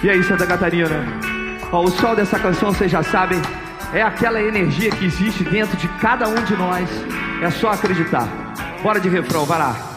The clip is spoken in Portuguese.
E aí, Santa Catarina? Ó, o sol dessa canção, vocês já sabem, é aquela energia que existe dentro de cada um de nós. É só acreditar. Bora de refrão, vai lá.